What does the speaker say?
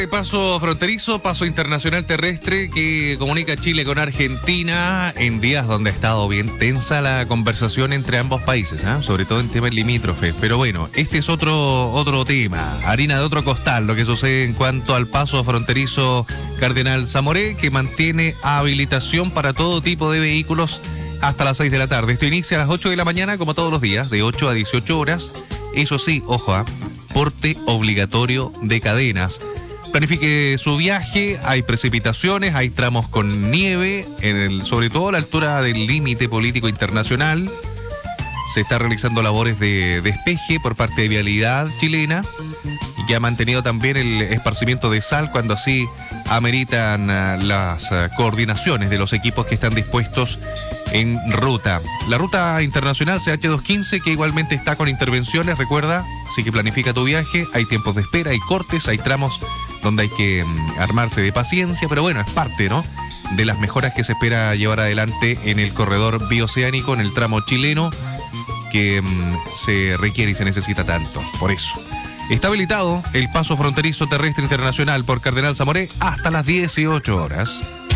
Paso fronterizo, paso internacional terrestre que comunica Chile con Argentina en días donde ha estado bien tensa la conversación entre ambos países, sobre todo en temas limítrofes. Pero bueno, este es otro tema, harina de otro costal, lo que sucede en cuanto al paso fronterizo Cardenal Zamoré, que mantiene habilitación para todo tipo de vehículos hasta las 6 de la tarde. Esto inicia a las 8 de la mañana, como todos los días, de 8 a 18 horas. Eso sí, ojo, porte obligatorio de cadenas. Planifique su viaje, hay precipitaciones, hay tramos con nieve, sobre todo a la altura del límite político internacional. Se está realizando labores de despeje por parte de Vialidad chilena, y que ha mantenido también el esparcimiento de sal cuando así ameritan las coordinaciones de los equipos que están dispuestos en ruta. La ruta internacional CH215, que igualmente está con intervenciones, recuerda, así que planifica tu viaje, hay tiempos de espera, hay cortes, hay tramos donde hay que armarse de paciencia, pero bueno, es parte, ¿no?, de las mejoras que se espera llevar adelante en el corredor bioceánico, en el tramo chileno, que se requiere y se necesita tanto. Por eso, está habilitado el paso fronterizo terrestre internacional por Cardenal Zamoré hasta las 18 horas.